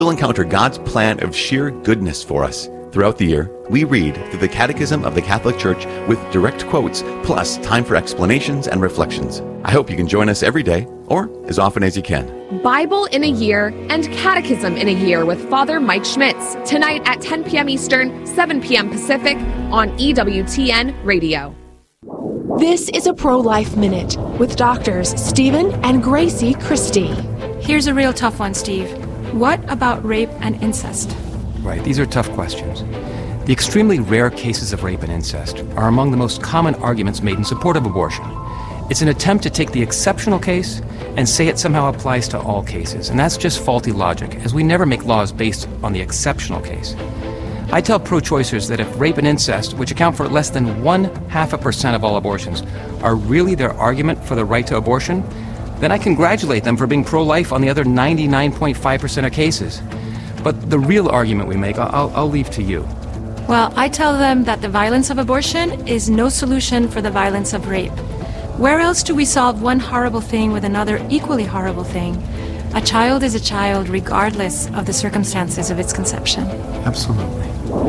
You'll encounter God's plan of sheer goodness for us. Throughout the year, we read through the Catechism of the Catholic Church with direct quotes, plus time for explanations and reflections. I hope you can join us every day, or as often as you can. Bible in a Year and Catechism in a Year with Father Mike Schmitz, tonight at 10 p.m. Eastern, 7 p.m. Pacific, on EWTN Radio. This is a Pro-Life Minute with doctors Stephen and Gracie Christie. Here's a real tough one, Steve. What about rape and incest? Right, these are tough questions. The extremely rare cases of rape and incest are among the most common arguments made in support of abortion. It's an attempt to take the exceptional case and say it somehow applies to all cases, and that's just faulty logic, as we never make laws based on the exceptional case. I tell pro-choicers that if rape and incest, which account for less than 0.5% of all abortions, are really their argument for the right to abortion, then I congratulate them for being pro-life on the other 99.5% of cases. But the real argument we make, I'll leave to you. Well, I tell them that the violence of abortion is no solution for the violence of rape. Where else do we solve one horrible thing with another equally horrible thing? A child is a child regardless of the circumstances of its conception. Absolutely.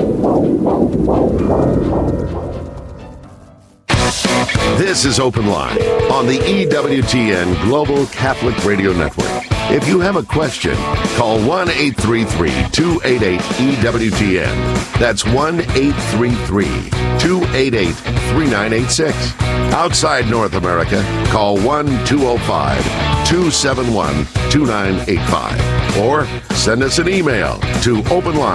This is Open Line on the EWTN Global Catholic Radio Network. If you have a question, call 1-833-288-EWTN. That's 1-833-288-3986. Outside North America, call 1-205-271-2985. Or send us an email to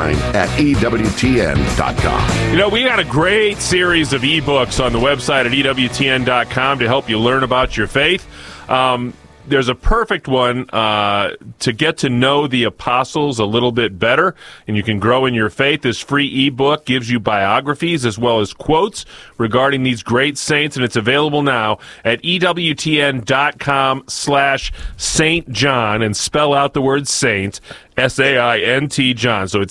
openline@EWTN.com. You know, we got a great series of ebooks on the website at EWTN.com to help you learn about your faith. There's a perfect one to get to know the apostles a little bit better, and you can grow in your faith. This free ebook gives you biographies as well as quotes regarding these great saints, and it's available now at EWTN.com/St. John, and spell out the word saint, S-A-I-N-T, John. So it's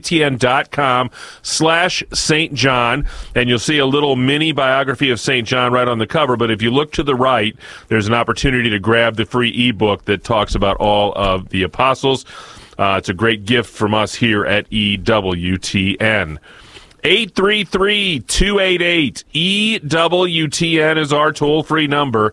EWTN.com/St. John, and you'll see a little mini biography of St. John right on the cover. But if you look to the right, there's an opportunity to grab the free ebook that talks about all of the apostles. It's a great gift from us here at EWTN. 833-288-EWTN is our toll-free number.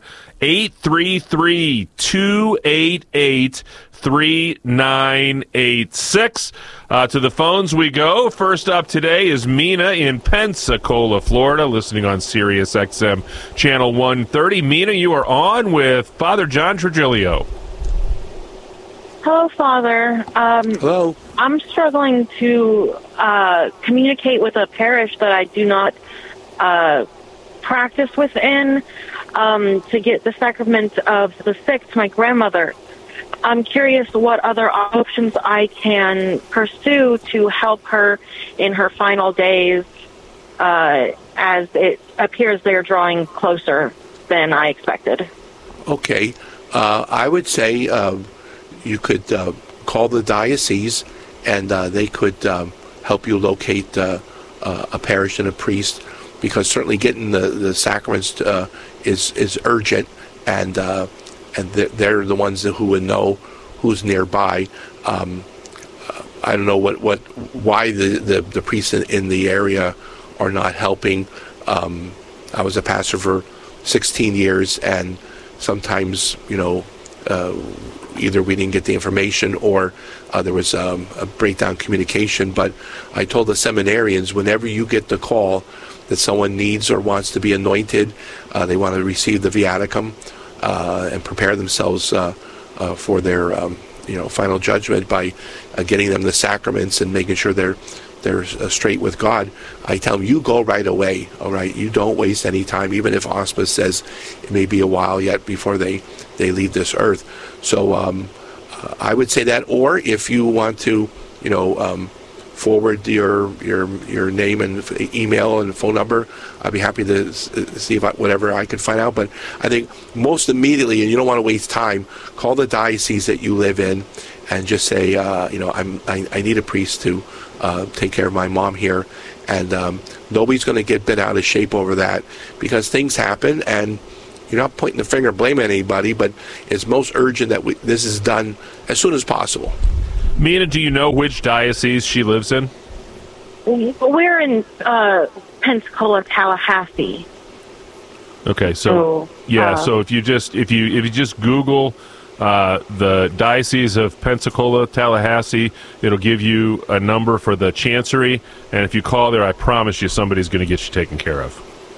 833-288-3986. To the phones we go. First up today is Mina in Pensacola, Florida, listening on Sirius XM Channel 130. Mina, you are on with Father John Trigilio. Hello, Father. Hello. I'm struggling to communicate with a parish that I do not practice within to get the sacrament of the sick to my grandmother. I'm curious what other options I can pursue to help her in her final days, as it appears they're drawing closer than I expected. Okay. I would say you could call the diocese, and they could help you locate a parish and a priest, because certainly getting the sacraments is urgent, and they're the ones who would know who's nearby. I don't know why the priests in the area are not helping. I was a pastor for 16 years, and sometimes, either we didn't get the information or there was a breakdown in communication. But I told the seminarians, whenever you get the call that someone needs or wants to be anointed, they want to receive the viaticum and prepare themselves for their final judgment by getting them the sacraments and making sure they're straight with God. I tell them, you go right away, all right? You don't waste any time, even if hospice says it may be a while yet before they leave this earth. So I would say that, or if you want to, forward your name and email and phone number, I'd be happy to see if whatever I can find out. But I think most immediately, and you don't want to waste time, call the diocese that you live in and just say, I need a priest to take care of my mom here, and nobody's going to get bent out of shape over that, because things happen, and you're not pointing the finger, blaming anybody, but it's most urgent that this is done as soon as possible. Mina, do you know which diocese she lives in? We're in Pensacola, Tallahassee. Okay, so if you just Google the Diocese of Pensacola, Tallahassee, it'll give you a number for the chancery, and if you call there, I promise you somebody's going to get you taken care of.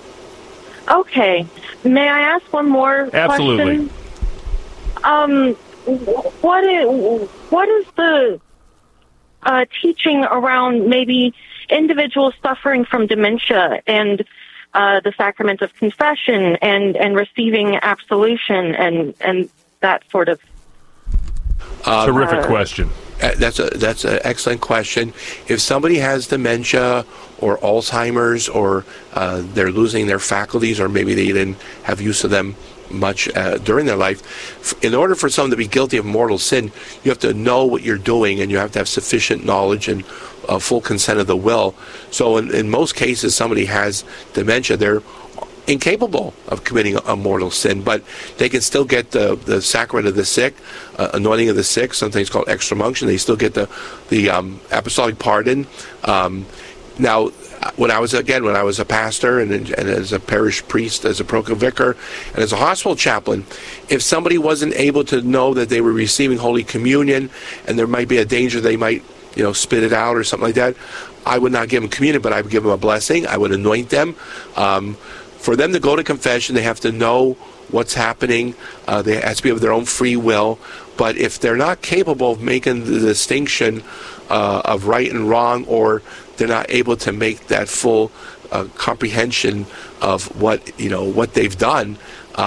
Okay. May I ask one more Absolutely. question? What is the teaching around maybe individuals suffering from dementia and the sacrament of confession and receiving absolution and that sort of terrific question. That's an excellent question. If somebody has dementia or Alzheimer's, or they're losing their faculties, or maybe they didn't have use of them much during their life, in order for someone to be guilty of mortal sin, you have to know what you're doing, and you have to have sufficient knowledge and full consent of the will. So in most cases, somebody has dementia, they're incapable of committing a mortal sin, but they can still get the sacrament of the sick, anointing of the sick, sometimes called extreme unction. They still get the apostolic pardon. Now, when I was a pastor and as a parish priest, as a parochial vicar, and as a hospital chaplain, if somebody wasn't able to know that they were receiving Holy Communion, and there might be a danger they might spit it out or something like that, I would not give them communion, but I would give them a blessing. I would anoint them. For them to go to confession, they have to know what's happening. They have to be of their own free will. But if they're not capable of making the distinction of right and wrong, or they're not able to make that full comprehension of what they've done,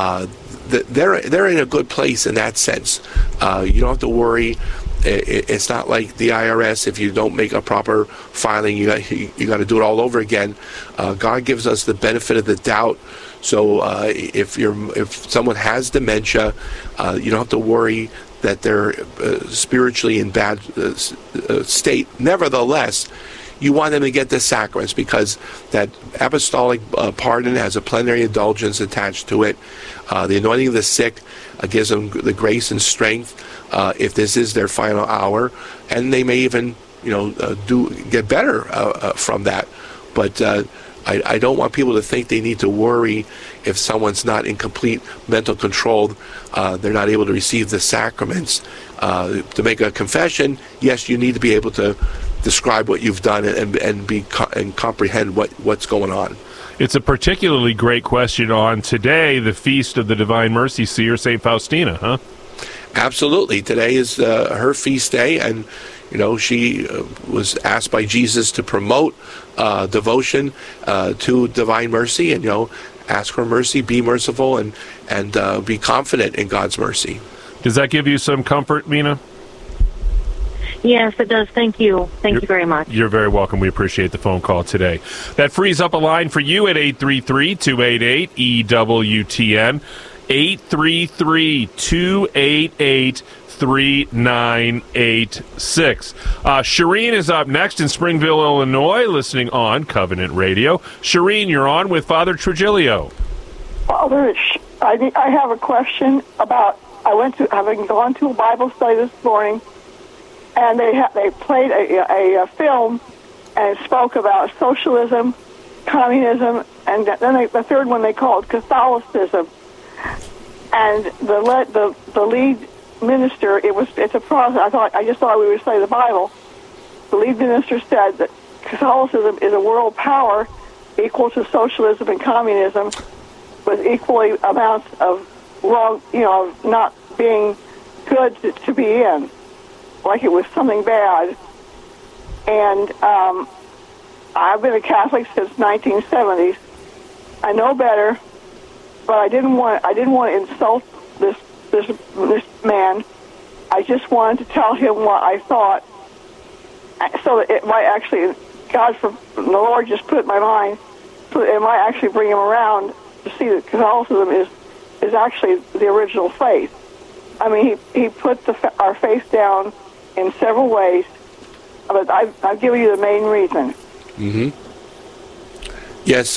they're in a good place in that sense. You don't have to worry. It's not like the IRS. If you don't make a proper filing, you got to do it all over again. God gives us the benefit of the doubt. So if someone has dementia, you don't have to worry that they're spiritually in bad state. Nevertheless, you want them to get the sacraments, because that apostolic pardon has a plenary indulgence attached to it. The anointing of the sick gives them the grace and strength if this is their final hour, and they may even get better from that. But I don't want people to think they need to worry if someone's not in complete mental control, they're not able to receive the sacraments. To make a confession, yes, you need to be able to describe what you've done and comprehend what's going on. It's a particularly great question on today, the Feast of the Divine Mercy Seer, St. Faustina, huh? Absolutely. Today is her feast day, and she was asked by Jesus to promote devotion to divine mercy, and ask for mercy, be merciful, and be confident in God's mercy. Does that give you some comfort, Mina? Yes, it does. Thank you. Thank you very much. You're very welcome. We appreciate the phone call today. That frees up a line for you at 833-288-EWTN, 833-288-3986. Shireen is up next in Springville, Illinois, listening on Covenant Radio. Shireen, you're on with Father Trujillo. Father, I have a question about, having gone to a Bible study this morning, and they played a film and spoke about socialism, communism, and then the third one they called Catholicism. And the lead minister, it's a process. I just thought we would study the Bible. The lead minister said that Catholicism is a world power equal to socialism and communism, with equally amounts of wrong, not being good to be in, like it was something bad. And I've been a Catholic since 1970s. I know better, but I didn't want to insult this man. I just wanted to tell him what I thought, so that it might actually, the Lord just put it in my mind, so that it might actually bring him around to see that Catholicism is actually the original faith. I mean, he put our faith down in several ways, but I've given you the main reason. Mm-hmm. Yes,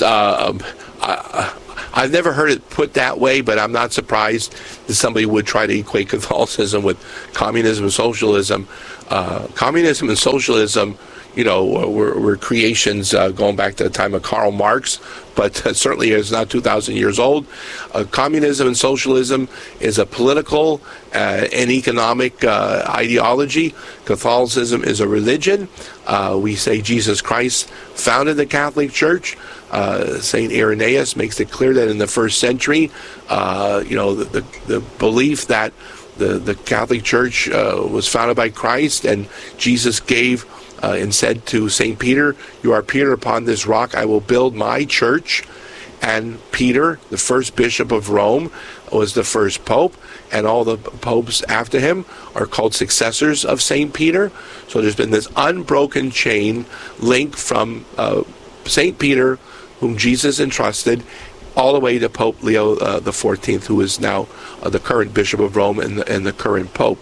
I've never heard it put that way, but I'm not surprised that somebody would try to equate Catholicism with communism and socialism. Communism and socialism, were creations going back to the time of Karl Marx, but certainly is not 2,000 years old. Communism and socialism is a political and economic ideology. Catholicism is a religion. We say Jesus Christ founded the Catholic Church. St. Irenaeus makes it clear that in the first century, the belief that the Catholic Church was founded by Christ, and Jesus gave and said to St. Peter, "You are Peter, upon this rock I will build my church." And Peter, the first bishop of Rome, was the first pope, and all the popes after him are called successors of St. Peter. So there's been this unbroken chain link from St. Peter, whom Jesus entrusted, all the way to Pope Leo the 14th, who is now the current Bishop of Rome and the current Pope.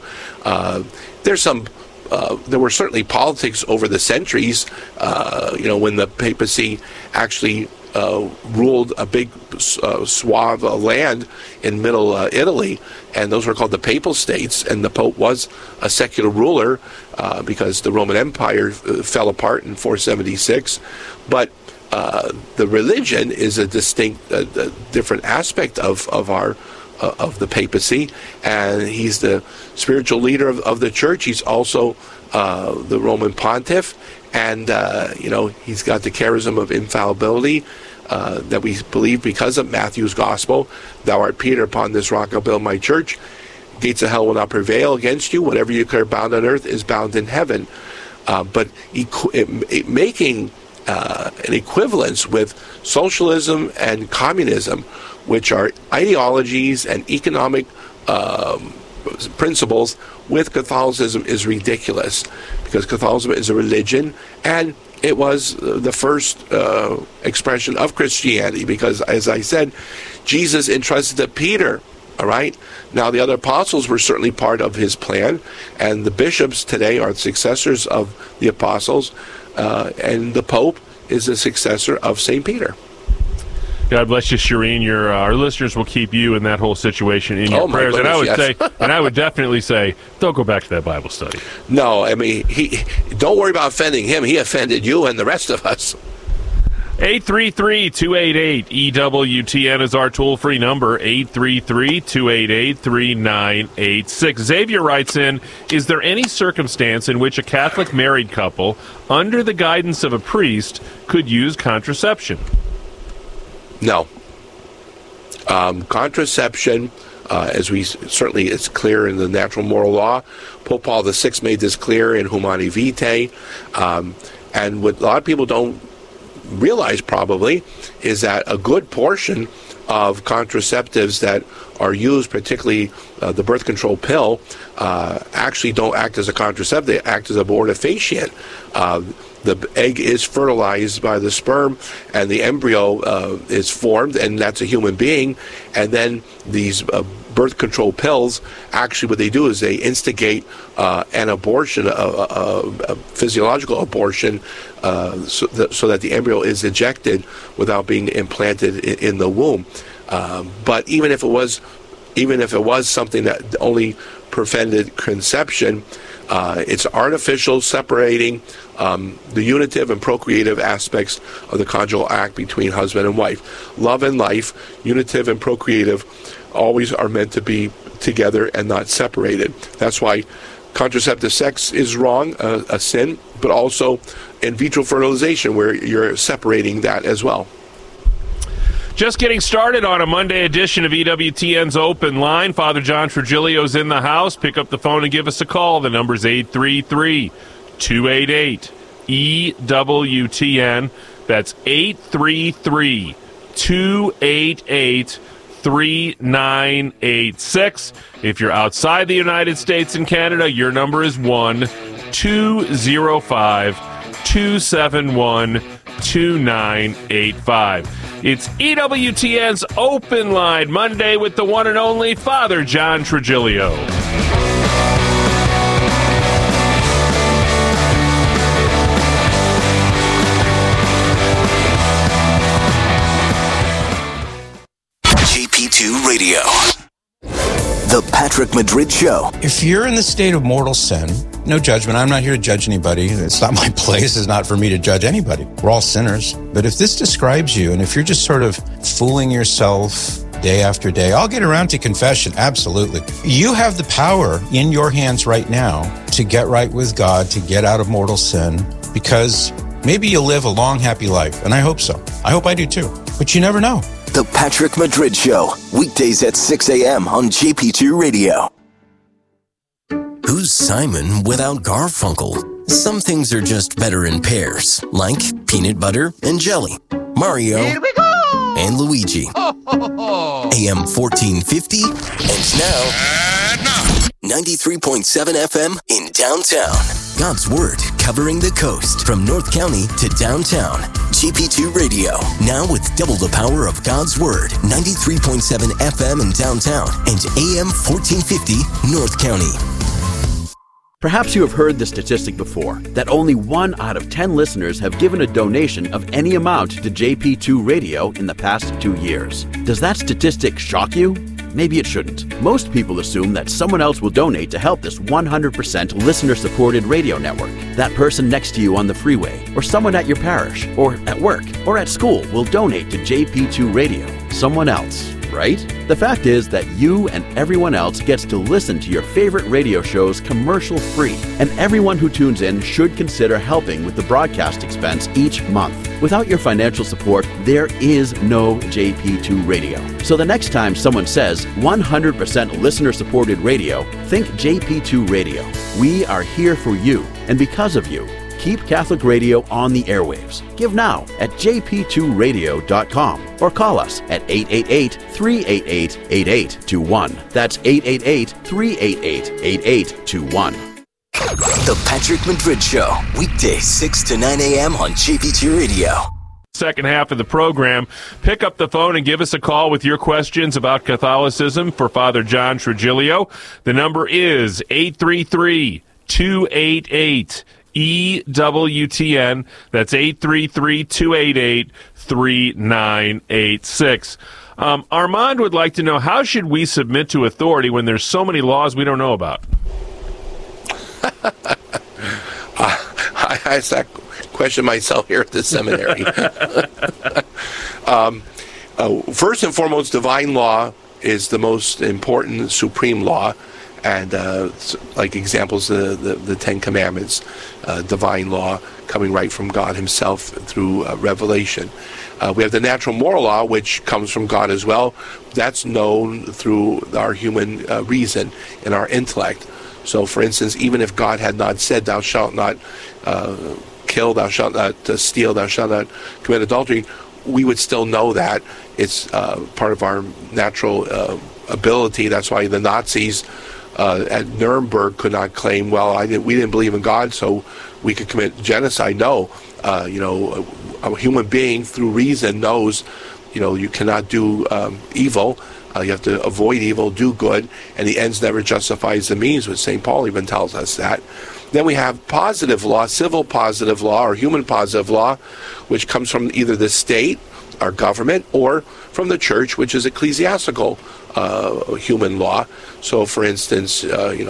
There were certainly politics over the centuries, when the papacy actually ruled a big swath of land in middle Italy, and those were called the Papal States, and the Pope was a secular ruler because the Roman Empire fell apart in 476. But the religion is a distinct, different aspect of the papacy, and he's the spiritual leader of the church. He's also the Roman pontiff, and he's got the charism of infallibility that we believe because of Matthew's gospel. "Thou art Peter, upon this rock I'll build my church. Gates of hell will not prevail against you. Whatever you declare bound on earth is bound in heaven." But making an equivalence with socialism and communism, which are ideologies and economic principles, with Catholicism is ridiculous, because Catholicism is a religion, and it was the first expression of Christianity, because, as I said, Jesus entrusted to Peter. All right. Now, the other apostles were certainly part of his plan, and the bishops today are successors of the apostles, and the Pope is a successor of St. Peter. God bless you, Shireen. Our listeners will keep you in that whole situation in your prayers. Goodness, and I would yes. say, and I would definitely say, don't go back to that Bible study. No, I mean, don't worry about offending him. He offended you and the rest of us. 833-288-EWTN is our toll-free number, 833-288-3986. Xavier writes in, is there any circumstance in which a Catholic married couple, under the guidance of a priest, could use contraception? No. Contraception, as it's clear in the natural moral law. Pope Paul VI made this clear in Humani Vitae. And what a lot of people don't realize probably is that a good portion of contraceptives that are used, particularly the birth control pill, actually don't act as a contraceptive. They act as a abortifacient. The egg is fertilized by the sperm, and the embryo is formed, and that's a human being. And then these birth control pills, actually what they do is they instigate an abortion, a physiological abortion, so that the embryo is ejected without being implanted in the womb. But even if it was something that only prevented conception, it's artificial, separating the unitive and procreative aspects of the conjugal act between husband and wife. Love and life, unitive and procreative, always are meant to be together and not separated. That's why contraceptive sex is wrong, a sin, but also in vitro fertilization, where you're separating that as well. Just getting started on a Monday edition of EWTN's Open Line. Father John Trigilio's in the house. Pick up the phone and give us a call. The number's 833-288-EWTN. That's 833-288-3986. If you're outside the United States and Canada, your number is 1-205-271-2985. It's EWTN's Open Line Monday with the one and only Father John Trigilio. GP2 Radio. The Patrick Patrick Madrid Show. If you're in the state of mortal sin, no judgment. I'm not here to judge anybody. It's not my place. It's not for me to judge anybody. We're all sinners. But if this describes you, and if you're just sort of fooling yourself day after day, I'll get around to confession. Absolutely. You have the power in your hands right now to get right with God, to get out of mortal sin, because maybe you'll live a long, happy life. And I hope so. I hope I do too. But you never know. The Patrick Madrid Show, weekdays at 6 a.m. on JP2 Radio. Who's Simon without Garfunkel? Some things are just better in pairs, like peanut butter and jelly, Mario and Luigi. AM 1450, and now 93.7 FM in downtown. God's Word covering the coast from North County to downtown. GP2 Radio, now with double the power of God's Word. 93.7 FM in downtown and AM 1450 North County. Perhaps you have heard the statistic before, that only 1 out of 10 listeners have given a donation of any amount to JP2 Radio in the past 2 years. Does that statistic shock you? Maybe it shouldn't. Most people assume that someone else will donate to help this 100% listener-supported radio network. That person next to you on the freeway, or someone at your parish, or at work, or at school will donate to JP2 Radio. Someone else, right? The fact is that you and everyone else gets to listen to your favorite radio shows commercial-free, and everyone who tunes in should consider helping with the broadcast expense each month. Without your financial support, there is no JP2 Radio. So the next time someone says 100% listener-supported radio, think JP2 Radio. We are here for you, and because of you. Keep Catholic Radio on the airwaves. Give now at jp2radio.com or call us at 888-388-8821. That's 888-388-8821. The Patrick Madrid Show, weekdays 6 to 9 a.m. on JP2 Radio. Second half of the program, pick up the phone and give us a call with your questions about Catholicism for Father John Trigilio. The number is 833-288-EWTN. That's 833-288-3986. Armand would like to know, how should we submit to authority when there's so many laws we don't know about? I asked that question myself here at the seminary. First and foremost, divine law is the most important supreme law. And like examples, the Ten Commandments, divine law coming right from God himself through revelation. We have the natural moral law, which comes from God as well. That's known through our human reason and our intellect. So, for instance, even if God had not said, thou shalt not kill, thou shalt not steal, thou shalt not commit adultery, we would still know that. It's part of our natural ability. That's why the Nazis at Nuremberg could not claim, well, we didn't believe in God, so we could commit genocide. No, a human being through reason knows, you cannot do evil. You have to avoid evil, do good, and the ends never justifies the means, which St. Paul even tells us that. Then we have positive law, civil positive law, or human positive law, which comes from either the state, our government, or from the church, which is ecclesiastical human law. So, for instance,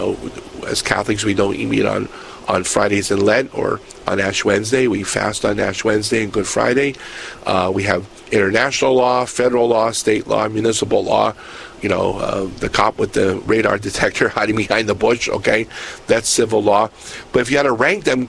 as Catholics, we don't meet on Fridays in Lent or on Ash Wednesday. We fast on Ash Wednesday and Good Friday. We have international law, federal law, state law, municipal law. The cop with the radar detector hiding behind the bush, okay? That's civil law. But if you had to rank them,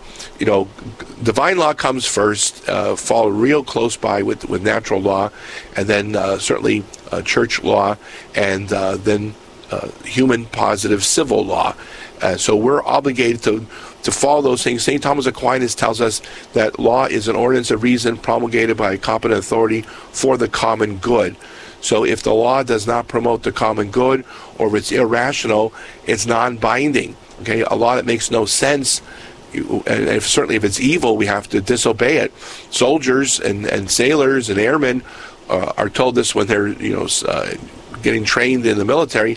divine law comes first, follow real close by with natural law, and then certainly church law, and then human positive civil law. So we're obligated to follow those things. St. Thomas Aquinas tells us that law is an ordinance of reason promulgated by a competent authority for the common good. So if the law does not promote the common good, or if it's irrational, it's non-binding. Okay, a law that makes no sense, and certainly if it's evil, we have to disobey it. Soldiers and sailors and airmen are told this when they're getting trained in the military.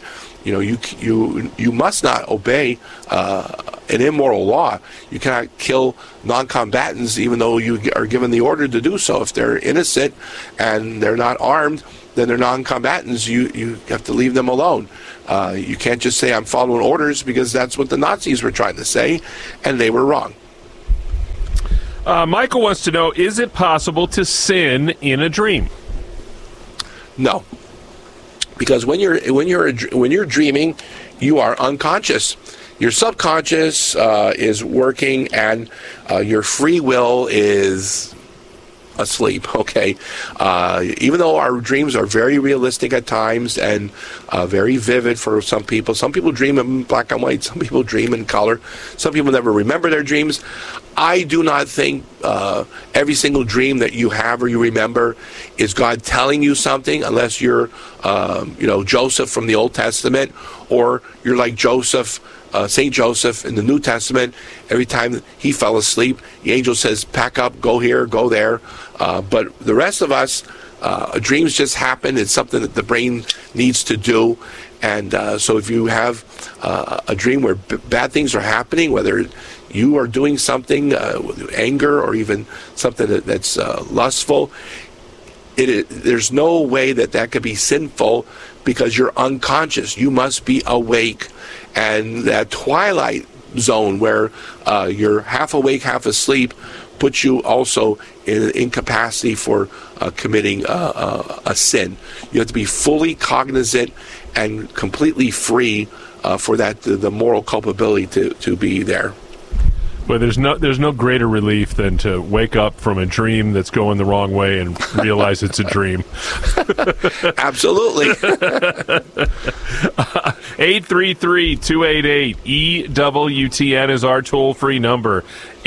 You must not obey an immoral law. You cannot kill non-combatants even though you are given the order to do so. If they're innocent and they're not armed, then they're non-combatants. You have to leave them alone. You can't just say, I'm following orders, because that's what the Nazis were trying to say, and they were wrong. Michael wants to know, is it possible to sin in a dream? No. Because when you're dreaming, you are unconscious. Your subconscious is working, and your free will is asleep. Okay, even though our dreams are very realistic at times and very vivid for some people dream in black and white, some people dream in color, some people never remember their dreams. I do not think every single dream that you have or you remember is God telling you something, unless you're Joseph from the Old Testament, or you're like Joseph, St. Joseph in the New Testament. Every time he fell asleep, the angel says, pack up, go here, go there. But the rest of us, dreams just happen. It's something that the brain needs to do. And so if you have a dream where bad things are happening, whether you are doing something with anger or even something that's lustful, there's no way that could be sinful, because you're unconscious. You must be awake. And that twilight zone where you're half awake, half asleep, puts you also in incapacity for committing a sin. You have to be fully cognizant and completely free for that the moral culpability to be there. But there's no greater relief than to wake up from a dream that's going the wrong way and realize it's a dream. Absolutely. 833-288-EWTN is our toll-free number.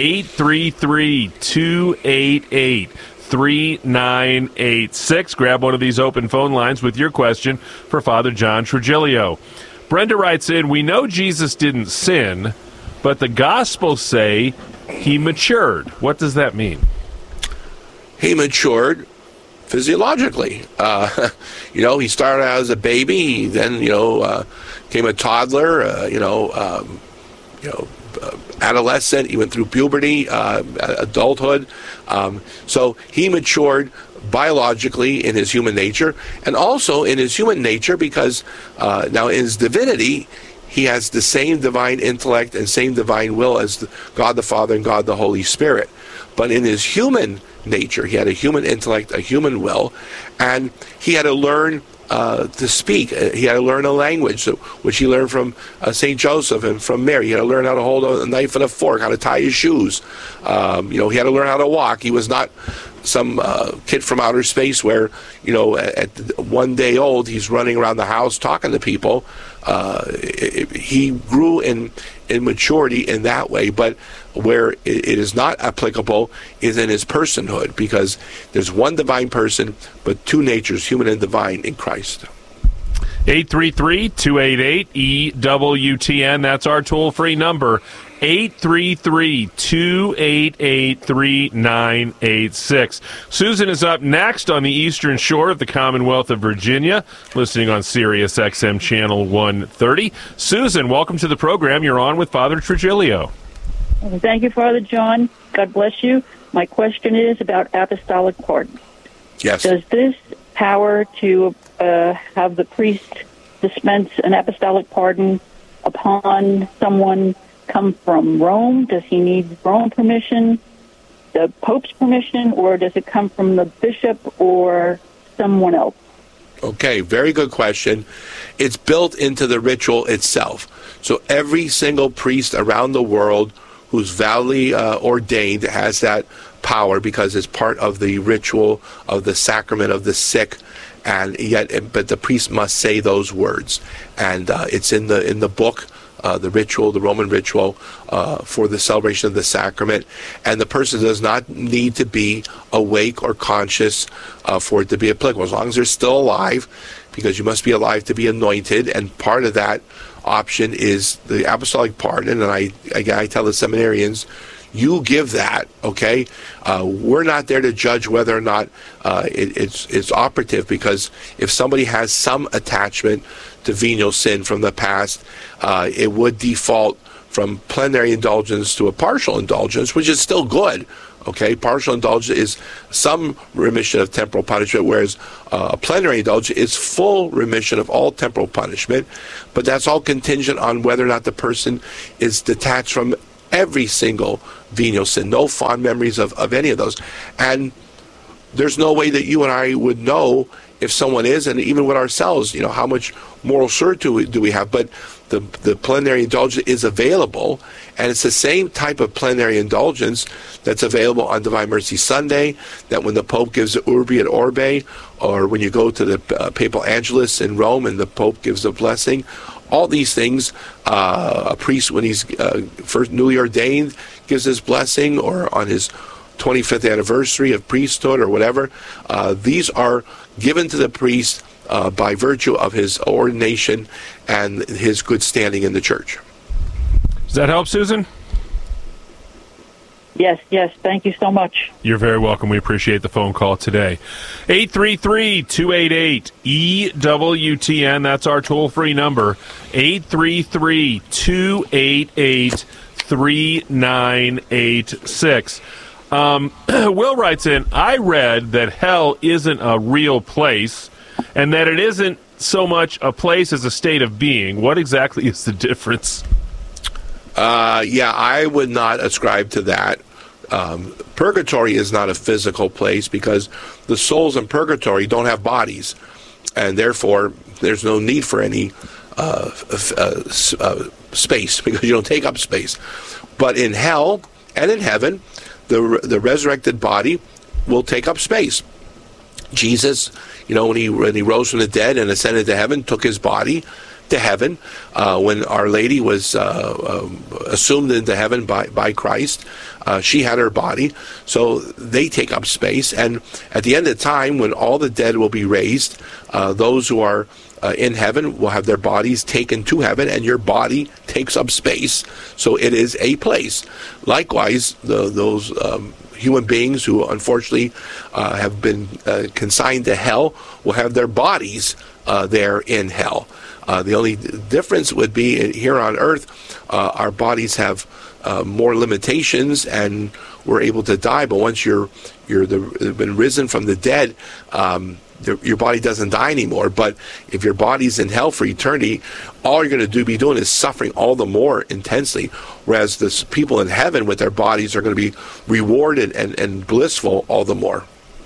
833-288-3986. Grab one of these open phone lines with your question for Father John Trigilio. Brenda writes in, we know Jesus didn't sin, but the Gospels say he matured. What does that mean? He matured physiologically. He started out as a baby, then became a toddler. Adolescent. He went through puberty, adulthood. So he matured biologically in his human nature, and also in his human nature because now in his divinity, he has the same divine intellect and same divine will as God the Father and God the Holy Spirit. But in his human nature, he had a human intellect, a human will, and he had to learn to speak. He had to learn a language, which he learned from St. Joseph and from Mary. He had to learn how to hold a knife and a fork, how to tie his shoes. He had to learn how to walk. He was not some kid from outer space where, at 1 day old, he's running around the house talking to people. He grew in maturity in that way, but where it is not applicable is in his personhood, because there's one divine person, but two natures, human and divine, in Christ. 833-288-EWTN. That's our toll-free number. 833-288-3986. Susan is up next on the Eastern Shore of the Commonwealth of Virginia, listening on Sirius XM Channel 130. Susan, welcome to the program. You're on with Father Trigilio. Thank you, Father John. God bless you. My question is about apostolic pardon. Yes. Does this power to have the priest dispense an apostolic pardon upon someone come from Rome? Does he need Rome permission, the Pope's permission, or does it come from the bishop or someone else? Okay, very good question. It's built into the ritual itself. So every single priest around the world who's validly ordained has that power, because it's part of the ritual of the sacrament of the sick. But the priest must say those words, and it's in the book. The ritual, the Roman ritual for the celebration of the sacrament, and the person does not need to be awake or conscious for it to be applicable, as long as they're still alive, because you must be alive to be anointed, and part of that option is the apostolic pardon. And I tell the seminarians, you give that, okay? We're not there to judge whether or not it's operative, because if somebody has some attachment to venial sin from the past, it would default from plenary indulgence to a partial indulgence, which is still good. Okay, partial indulgence is some remission of temporal punishment, whereas a plenary indulgence is full remission of all temporal punishment. But that's all contingent on whether or not the person is detached from every single venial sin, no fond memories of any of those. And there's no way that you and I would know if someone is, and even with ourselves, how much moral certitude do we have. But the plenary indulgence is available, and it's the same type of plenary indulgence that's available on Divine Mercy Sunday, that when the Pope gives the Urbi et Orbe, or when you go to the Papal Angelus in Rome and the Pope gives a blessing. All these things, a priest when he's first newly ordained gives his blessing, or on his 25th anniversary of priesthood or whatever, these are given to the priest by virtue of his ordination and his good standing in the church. Does that help, Susan? Yes, thank you so much. You're very welcome. We appreciate the phone call today. 833-288-EWTN. That's our toll-free number. 833-288-3986. Will writes in, I read that hell isn't a real place, and that it isn't so much a place as a state of being. What exactly is the difference? I would not ascribe to that. Purgatory is not a physical place because the souls in purgatory don't have bodies, and therefore there's no need for any space, because you don't take up space. But in hell and in heaven, the resurrected body will take up space. Jesus, when he rose from the dead and ascended to heaven, took his body to heaven. When Our Lady was assumed into heaven by Christ, she had her body, so they take up space. And at the end of time, when all the dead will be raised, those who are in heaven will have their bodies taken to heaven, and your body takes up space, so it is a place. Likewise, those human beings who unfortunately have been consigned to hell will have their bodies there in hell. The only difference would be here on earth, our bodies have more limitations and we're able to die. But once you've been risen from the dead, your body doesn't die anymore. But if your body's in hell for eternity, all you're going to be doing is suffering all the more intensely. Whereas the people in heaven with their bodies are going to be rewarded and blissful all the more.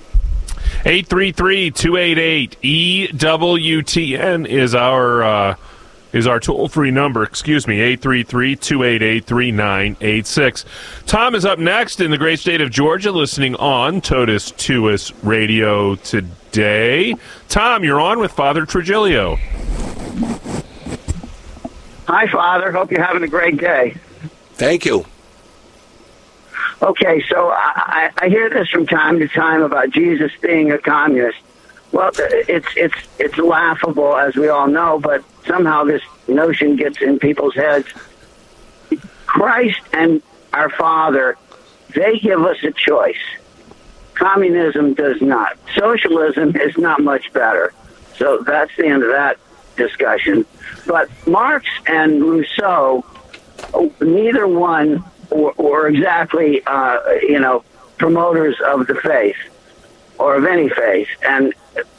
833-288-EWTN is our toll-free number. 833-288-3986. Tom is up next in the great state of Georgia, listening on Totus Tuus Radio today. Tom, you're on with Father Trigilio. Hi, Father. Hope you're having a great day. Thank you. Okay, so I hear this from time to time about Jesus being a communist. Well, it's laughable, as we all know, but somehow this notion gets in people's heads. Christ and our Father, they give us a choice. Communism does not. Socialism is not much better. So that's the end of that discussion. But Marx and Rousseau, neither one were exactly, promoters of the faith or of any faith. And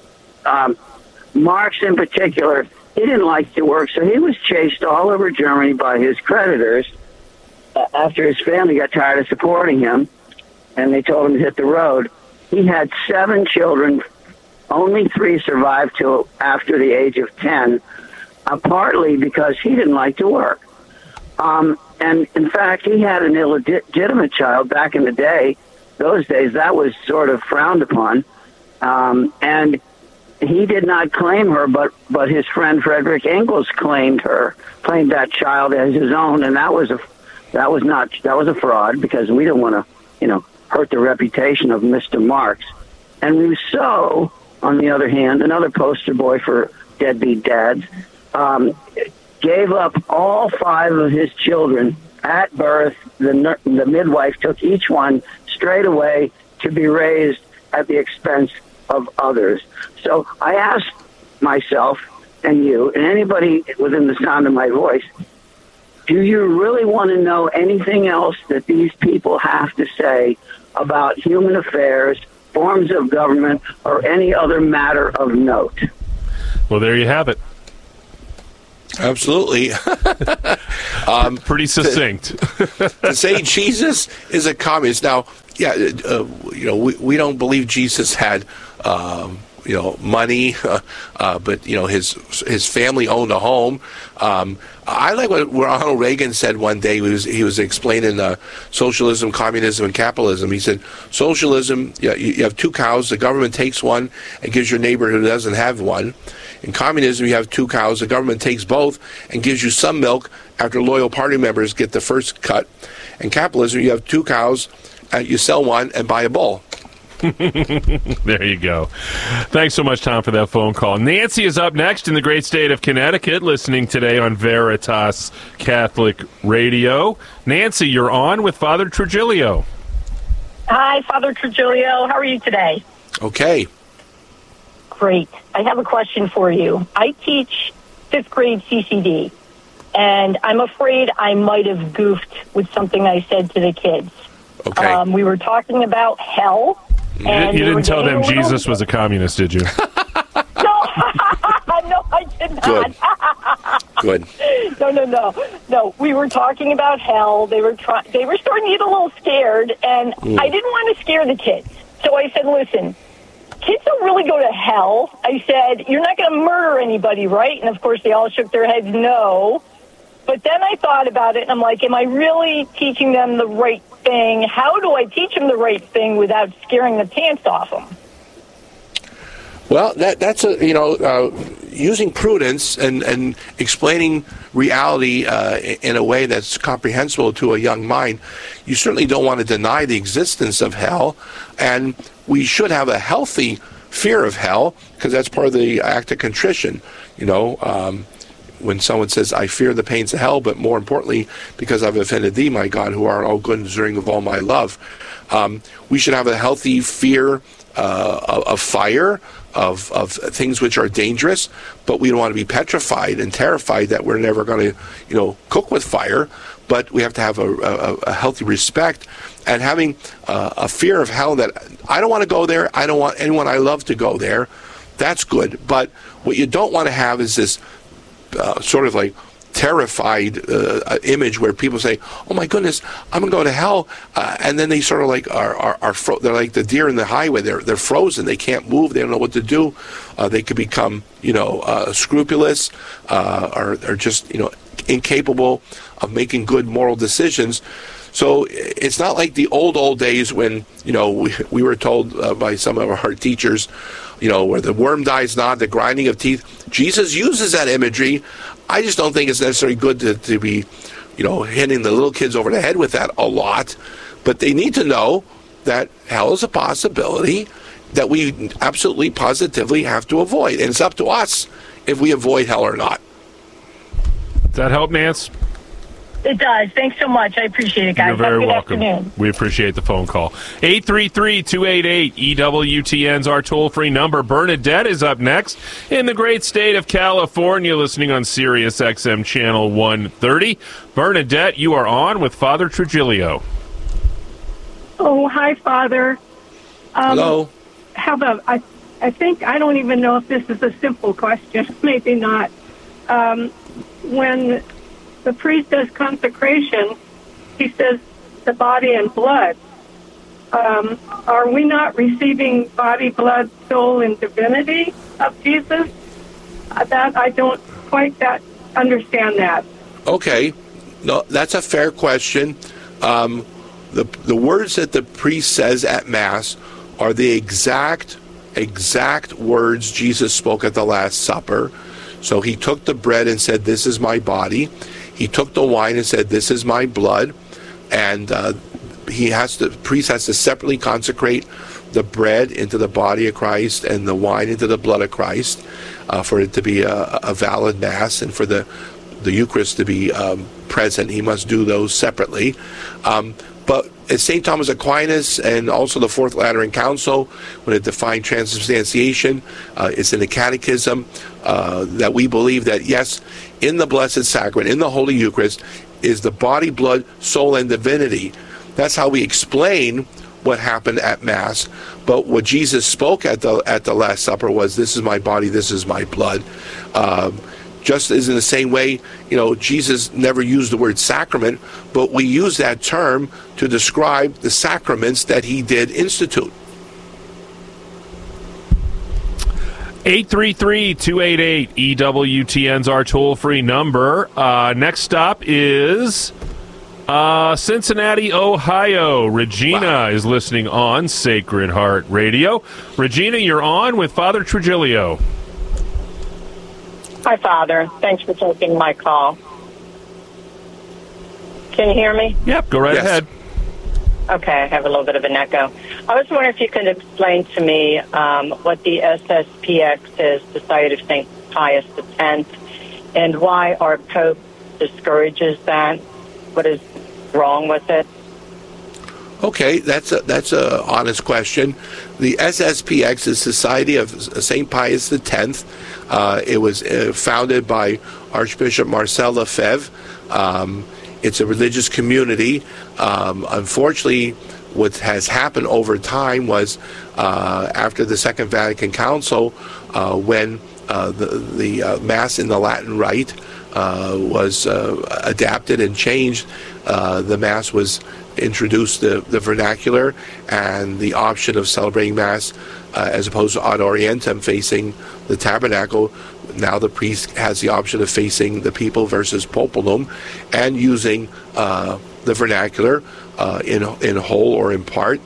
Marx in particular, he didn't like to work, so he was chased all over Germany by his creditors after his family got tired of supporting him, and they told him to hit the road. He had 7 children. Only 3 survived till after the age of 10, partly because he didn't like to work. And in fact, he had an illegitimate child back in the day. Those days, that was sort of frowned upon. And he did not claim her, but his friend Frederick Engels claimed that child as his own, and that was a fraud, because we don't want to, hurt the reputation of Mr. Marx. And Rousseau, on the other hand, another poster boy for deadbeat dads, gave up all 5 of his children at birth. The midwife took each one straight away to be raised at the expense of others. So I ask myself and you and anybody within the sound of my voice, do you really want to know anything else that these people have to say about human affairs, forms of government, or any other matter of note? Well, there you have it. Absolutely. Pretty succinct. To say Jesus is a communist. Now, we don't believe Jesus had, money, but, his family owned a home. I like what Ronald Reagan said one day. He was explaining socialism, communism, and capitalism. He said, socialism, you have two cows. The government takes one and gives your neighbor who doesn't have one. In communism, you have two cows. The government takes both and gives you some milk after loyal party members get the first cut. In capitalism, you have two cows. You sell one and buy a bull. There you go. Thanks so much, Tom, for that phone call. Nancy is up next in the great state of Connecticut, listening today on Veritas Catholic Radio. Nancy, you're on with Father Trujillo. Hi, Father Trujillo. How are you today? Okay. Great. I have a question for you. I teach 5th grade CCD, and I'm afraid I might have goofed with something I said to the kids. Okay. We were talking about hell. And you didn't tell them Jesus was a communist, did you? No, I did not. Good. No. We were talking about hell. They were starting to get a little scared, and I didn't want to scare the kids. So I said, listen, kids don't really go to hell. I said, you're not going to murder anybody, right? And, of course, they all shook their heads no. But then I thought about it, and I'm like, am I really teaching them the right thing? How do I teach them the right thing without scaring the pants off them? Well, that's using prudence and explaining reality in a way that's comprehensible to a young mind. You certainly don't want to deny the existence of hell, and we should have a healthy fear of hell, because that's part of the act of contrition. When someone says, I fear the pains of hell, but more importantly, because I've offended thee, my God, who art all good and deserving of all my love. We should have a healthy fear of fire, of things which are dangerous, but we don't want to be petrified and terrified that we're never going to, cook with fire. But we have to have a healthy respect and having a fear of hell that I don't want to go there. I don't want anyone I love to go there. That's good. But what you don't want to have is this sort of like terrified image where people say, "Oh my goodness, I'm gonna go to hell," and then they sort of like they're like the deer in the highway. They're frozen. They can't move. They don't know what to do. They could become scrupulous or just incapable of making good moral decisions. So it's not like the old days when we were told by some of our teachers, where the worm dies not, the grinding of teeth. Jesus uses that imagery. I just don't think it's necessarily good to be, hitting the little kids over the head with that a lot. But they need to know that hell is a possibility that we absolutely, positively have to avoid. And it's up to us if we avoid hell or not. Does that help, Nance? It does. Thanks so much. I appreciate it, guys. You're very Have a good welcome. Afternoon. We appreciate the phone call. 833-288-EWTN's our toll-free number. Bernadette is up next in the great state of California, listening on Sirius XM Channel 130. Bernadette, you are on with Father Trujillo. Oh, hi, Father. Hello. How about, I think, I don't even know if this is a simple question. Maybe not. When the priest does consecration, he says the body and blood. Are we not receiving body, blood, soul, and divinity of Jesus? That I don't quite understand that. Okay. No, that's a fair question. The words that the priest says at Mass are the exact words Jesus spoke at the Last Supper. So he took the bread and said, "This is my body." He took the wine and said, "This is my blood." And the priest has to separately consecrate the bread into the body of Christ and the wine into the blood of Christ for it to be a valid Mass, and for the Eucharist to be present. He must do those separately. But as St. Thomas Aquinas and also the Fourth Lateran Council, when it defined transubstantiation, it's in the Catechism that we believe that, yes, in the Blessed Sacrament, in the Holy Eucharist, is the body, blood, soul, and divinity. That's how we explain what happened at Mass. But what Jesus spoke at the Last Supper was, this is my body, this is my blood. Just as in the same way, Jesus never used the word sacrament, but we use that term to describe the sacraments that he did institute. 833-288-EWTN's our toll-free number. Next stop is Cincinnati, Ohio. Regina is listening on Sacred Heart Radio. Regina, you're on with Father Trujillo. Hi, Father. Thanks for taking my call. Can you hear me? Yep, go right ahead. Okay, I have a little bit of an echo. I was wondering if you could explain to me what the SSPX is, Society of St. Pius X, and why our Pope discourages that. What is wrong with it? Okay, that's a honest question. The SSPX is Society of St. Pius X. It was founded by Archbishop Marcel Lefebvre. It's a religious community. Unfortunately, what has happened over time was after the Second Vatican Council, when the Mass in the Latin Rite was adapted and changed, the Mass was introduced the vernacular and the option of celebrating Mass as opposed to ad orientem, facing the tabernacle. Now the priest has the option of facing the people versus populum, and using the vernacular in whole or in part.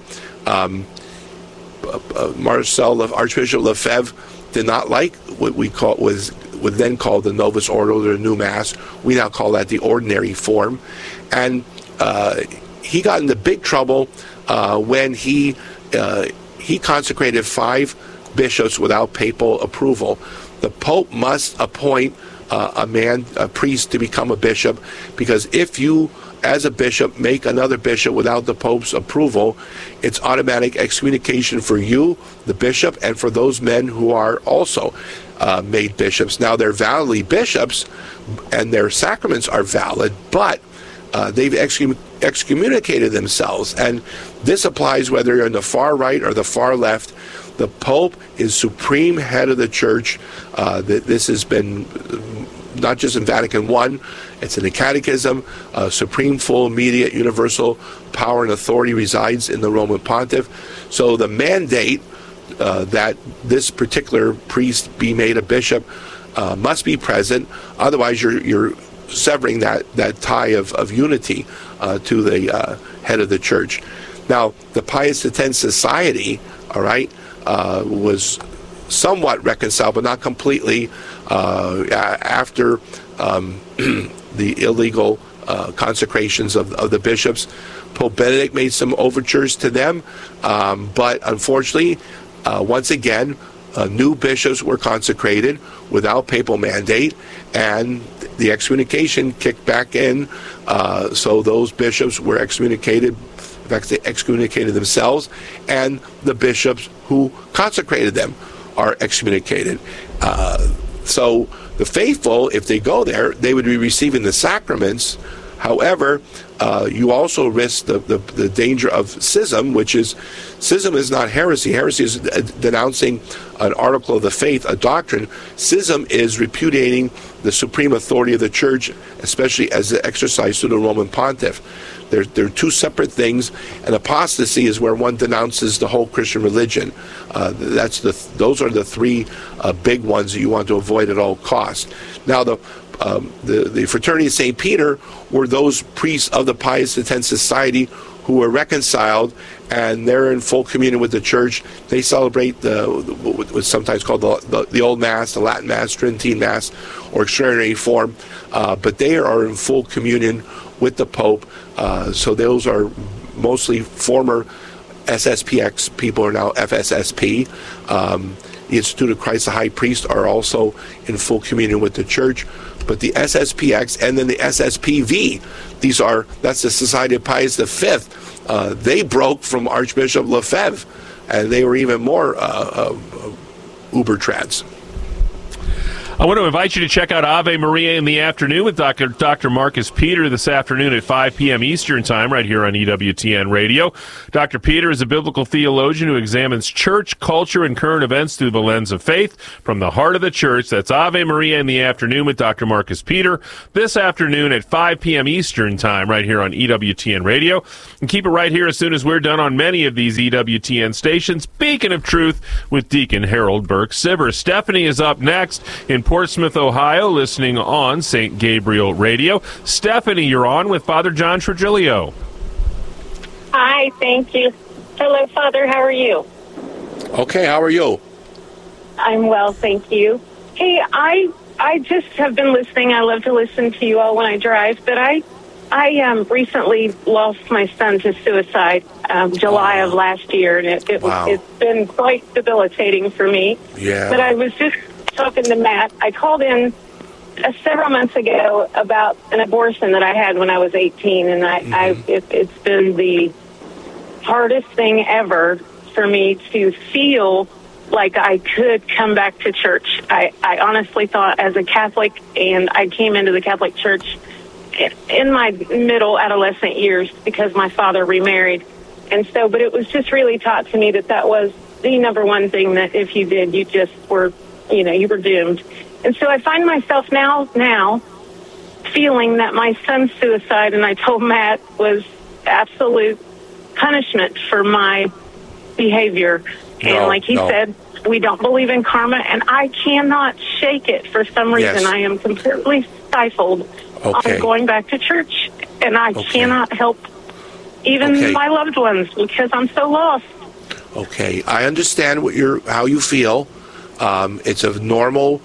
Archbishop Lefebvre did not like what we would then call the Novus Ordo, or the New Mass. We now call that the ordinary form, and he got into big trouble when he consecrated 5 bishops without papal approval. The Pope must appoint a priest to become a bishop, because if you, as a bishop, make another bishop without the Pope's approval, it's automatic excommunication for you, the bishop, and for those men who are also made bishops. Now, they're validly bishops, and their sacraments are valid, but they've excommunicated themselves, and this applies whether you're in the far right or the far left. The Pope is supreme head of the Church. This has been not just in Vatican I, it's in the Catechism. Supreme, full, immediate, universal power and authority resides in the Roman Pontiff. So the mandate that this particular priest be made a bishop must be present. Otherwise, you're severing that tie of unity to the head of the Church. Now, the Pius X Society, all right, was somewhat reconciled, but not completely, after the illegal consecrations of the bishops. Pope Benedict made some overtures to them, but unfortunately, once again, new bishops were consecrated without papal mandate, and the excommunication kicked back in, so those bishops were excommunicated. In fact, they excommunicated themselves, and the bishops who consecrated them are excommunicated. So the faithful, if they go there, they would be receiving the sacraments. However, you also risk the danger of schism, schism is not heresy. Heresy is denouncing an article of the faith, a doctrine. Schism is repudiating the supreme authority of the Church, especially as exercised through the Roman Pontiff. They're two separate things, and apostasy is where one denounces the whole Christian religion. Those are the 3 big ones that you want to avoid at all costs. Now, the Fraternity of St. Peter were those priests of the Pius X Society who were reconciled, and they're in full communion with the Church. They celebrate what's sometimes called the Old Mass, the Latin Mass, Tridentine Mass, or extraordinary form, but they are in full communion with the Pope. So those are mostly former SSPX people, are now FSSP. The Institute of Christ the High Priest are also in full communion with the Church. But the SSPX and then the SSPV, that's the Society of Pius V. They broke from Archbishop Lefebvre, and they were even more uber-trans. I want to invite you to check out Ave Maria in the Afternoon with Dr. Marcus Peter this afternoon at 5 p.m. Eastern Time right here on EWTN Radio. Dr. Peter is a biblical theologian who examines church, culture, and current events through the lens of faith from the heart of the church. That's Ave Maria in the Afternoon with Dr. Marcus Peter this afternoon at 5 p.m. Eastern Time right here on EWTN Radio. And keep it right here as soon as we're done on many of these EWTN stations. Beacon of Truth with Deacon Harold Burke-Sivers. Stephanie is up next in Portsmouth, Ohio, listening on St. Gabriel Radio. Stephanie, you're on with Father John Trigilio. Hi, thank you. Hello, Father. How are you? Okay, how are you? I'm well, thank you. Hey, I just have been listening. I love to listen to you all when I drive, but I recently lost my son to suicide July of last year, and it's been quite debilitating for me. Yeah. But I was just talking to Matt. I called in several months ago about an abortion that I had when I was 18, and it's been the hardest thing ever for me to feel like I could come back to church. I honestly thought, as a Catholic, and I came into the Catholic Church in my middle adolescent years because my father remarried. And so, but it was just really taught to me that was the number one thing, that if you did, you just were, you were doomed. And so I find myself now feeling that my son's suicide, and I told Matt, was absolute punishment for my behavior. And like he said, we don't believe in karma, and I cannot shake it for some reason. Yes. I am completely stifled on going back to church, and I cannot help even my loved ones because I'm so lost. Okay, I understand how you feel. It's a normal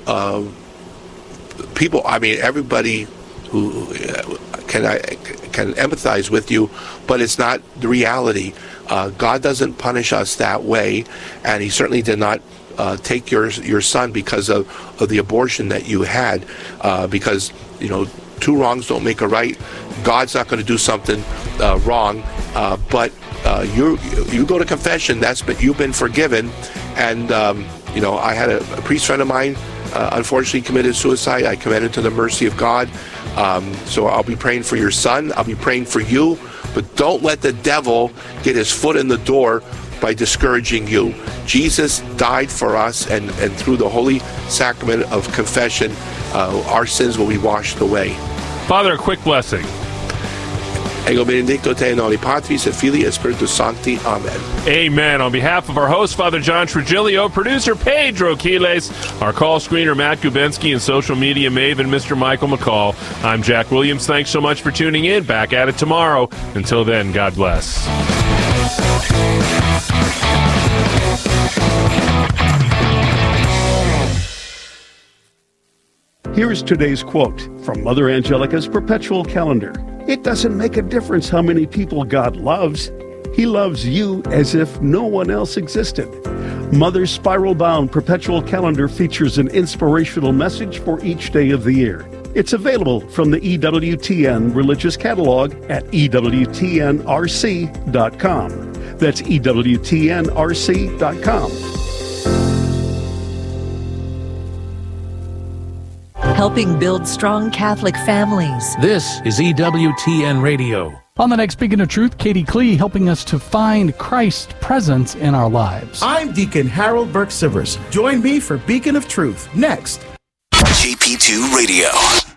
people. I mean, everybody who can empathize with you, but it's not the reality. God doesn't punish us that way, and He certainly did not take your son because of the abortion that you had. Because two wrongs don't make a right. God's not going to do something wrong, but you go to confession. You've been forgiven, and I had a priest friend of mine unfortunately committed suicide. I commended to the mercy of God. So I'll be praying for your son. I'll be praying for you. But don't let the devil get his foot in the door by discouraging you. Jesus died for us, and through the holy sacrament of confession, our sins will be washed away. Father, a quick blessing. Ego benedicto te in nomine Patris et Filii et Spiritus Sancti. Amen. Amen. On behalf of our host, Father John Trigilio, producer Pedro Quiles, our call screener Matt Gubensky, and social media maven Mr. Michael McCall, I'm Jack Williams. Thanks so much for tuning in. Back at it tomorrow. Until then, God bless. Here's today's quote from Mother Angelica's Perpetual Calendar. It doesn't make a difference how many people God loves. He loves you as if no one else existed. Mother's spiral-bound Perpetual Calendar features an inspirational message for each day of the year. It's available from the EWTN Religious Catalog at EWTNRC.com. That's EWTNRC.com. Helping build strong Catholic families. This is EWTN Radio. On the next Beacon of Truth, Katie Klee helping us to find Christ's presence in our lives. I'm Deacon Harold Burke-Sivers. Join me for Beacon of Truth next. JP2 Radio.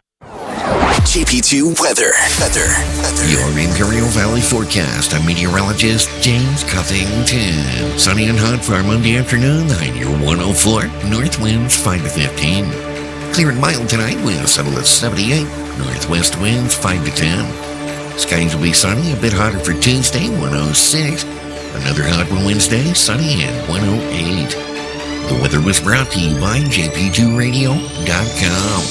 JP2 Weather. Your Imperial Valley forecast. I'm meteorologist James Cuffington. Sunny and hot for our Monday afternoon. High near 104. North winds 5 to 15. Clear and mild tonight. We'll settle at 78. Northwest winds 5 to 10. Skies will be sunny. A bit hotter for Tuesday, 106. Another hot one Wednesday, sunny at 108. The weather was brought to you by JP2Radio.com.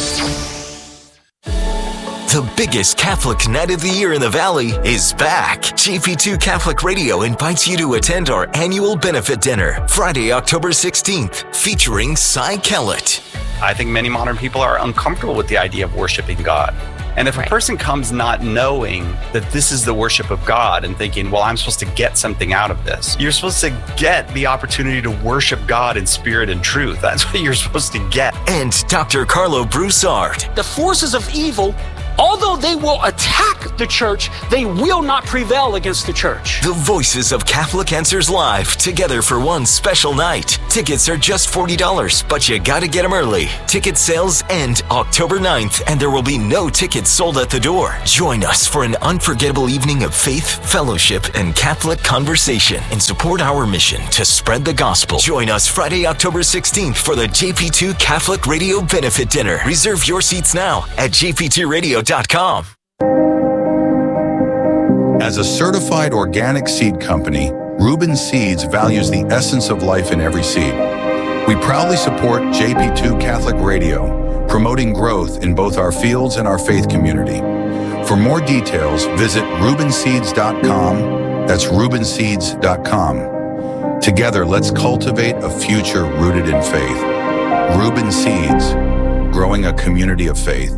The biggest Catholic night of the year in the Valley is back. JP2 Catholic Radio invites you to attend our annual benefit dinner, Friday, October 16th, featuring Cy Kellett. I think many modern people are uncomfortable with the idea of worshiping God. And if a person comes not knowing that this is the worship of God and thinking, well, I'm supposed to get something out of this, you're supposed to get the opportunity to worship God in spirit and truth. That's what you're supposed to get. and Dr. Carlo Broussard. The forces of evil, although they will attack the church, they will not prevail against the church. The voices of Catholic Answers Live together for one special night. Tickets are just $40, but you gotta get them early. Ticket sales end October 9th, and there will be no tickets sold at the door. Join us for an unforgettable evening of faith, fellowship, and Catholic conversation and support our mission to spread the gospel. Join us Friday, October 16th for the JP2 Catholic Radio Benefit Dinner. Reserve your seats now at jp2radio.com. As a certified organic seed company, Reuben Seeds values the essence of life in every seed. We proudly support JP2 Catholic Radio, promoting growth in both our fields and our faith community. For more details, visit ReubenSeeds.com. That's ReubenSeeds.com. Together, let's cultivate a future rooted in faith. Reuben Seeds, growing a community of faith.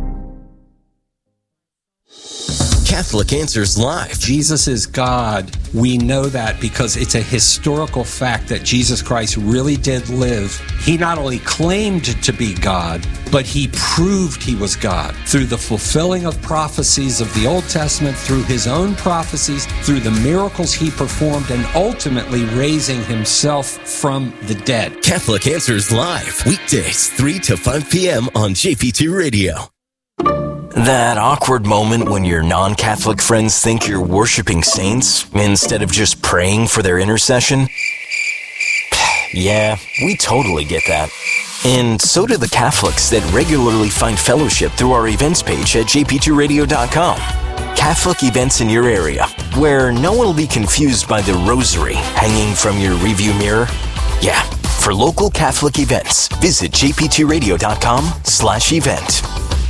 Catholic Answers Live. Jesus is God. We know that because it's a historical fact that Jesus Christ really did live. He not only claimed to be God, but he proved he was God through the fulfilling of prophecies of the Old Testament, through his own prophecies, through the miracles he performed, and ultimately raising himself from the dead. Catholic Answers Live, weekdays 3 to 5 p.m. on JP2 Radio. That awkward moment when your non-Catholic friends think you're worshiping saints instead of just praying for their intercession? Yeah, we totally get that. And so do the Catholics that regularly find fellowship through our events page at jp2radio.com. Catholic events in your area, where no one will be confused by the rosary hanging from your review mirror. Yeah, for local Catholic events, visit jp2radio.com/event.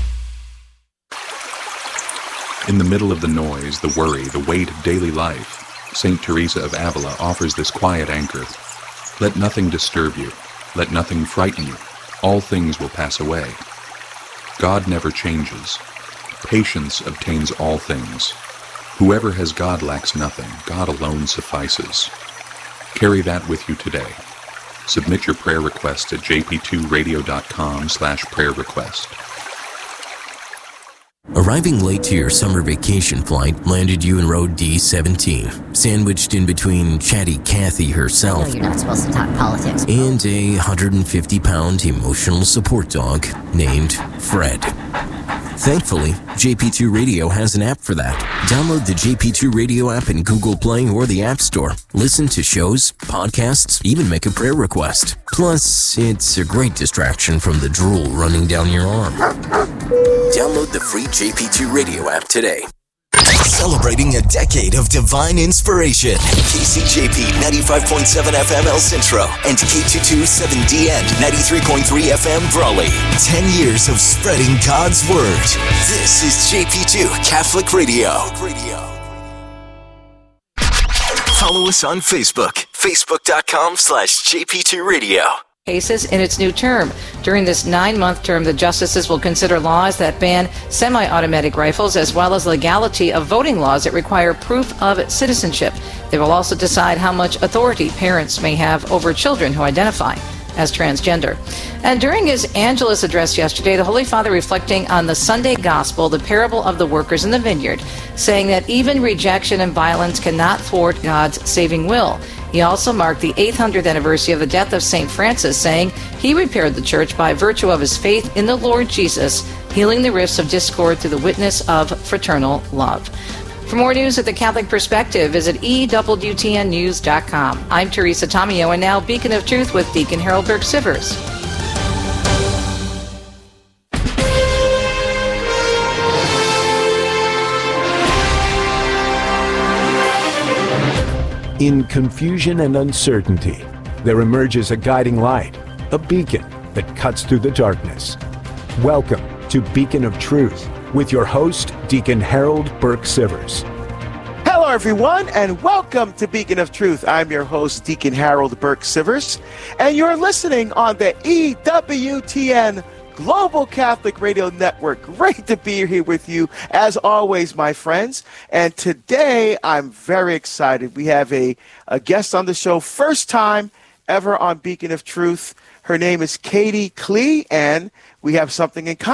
In the middle of the noise, the worry, the weight of daily life, St. Teresa of Avila offers this quiet anchor. Let nothing disturb you. Let nothing frighten you. All things will pass away. God never changes. Patience obtains all things. Whoever has God lacks nothing. God alone suffices. Carry that with you today. Submit your prayer request at jp2radio.com/prayer request. Arriving late to your summer vacation flight landed you in row D17, sandwiched in between chatty Kathy herself. I know you're not supposed to talk politics. And a 150-pound emotional support dog named Fred. Thankfully, JP2 Radio has an app for that. Download the JP2 Radio app in Google Play or the App Store. Listen to shows, podcasts, even make a prayer request. Plus, it's a great distraction from the drool running down your arm. Download the free JP2 Radio app today. Celebrating a decade of divine inspiration. KCJP 95.7 FM El Centro and K22 7DN 93.3 FM Brawley. 10 years of spreading God's Word. This is JP2 Catholic Radio. Follow us on Facebook. Facebook.com/JP2 Radio. Cases in its new term. During this 9-month term, the justices will consider laws that ban semi-automatic rifles as well as legality of voting laws that require proof of citizenship. They will also decide how much authority parents may have over children who identify as transgender. And during his Angelus address yesterday, the Holy Father reflecting on the Sunday Gospel, the parable of the workers in the vineyard, saying that even rejection and violence cannot thwart God's saving will. He also marked the 800th anniversary of the death of St. Francis, saying he repaired the church by virtue of his faith in the Lord Jesus, healing the rifts of discord through the witness of fraternal love. For more news at the Catholic Perspective, visit EWTNnews.com. I'm Teresa Tomeo, and now Beacon of Truth with Deacon Harold Burke-Sivers. In confusion and uncertainty, there emerges a guiding light, a beacon that cuts through the darkness. Welcome to Beacon of Truth with your host, Deacon Harold Burke-Sivers. Hello, everyone, and welcome to Beacon of Truth. I'm your host, Deacon Harold Burke-Sivers, and you're listening on the EWTN Global Catholic Radio Network. Great to be here with you, as always, my friends. And today, I'm very excited. We have a guest on the show, first time, ever on Beacon of Truth. Her name is Katie Klee, and we have something in common.